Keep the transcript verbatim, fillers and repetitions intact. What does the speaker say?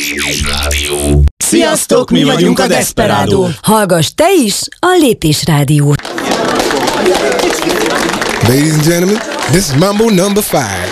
Lépés Rádió. Sziasztok, mi vagyunk a Desperado. Hallgass te is a Lépés Rádiót. Ladies and gentlemen, this is Mambo number five.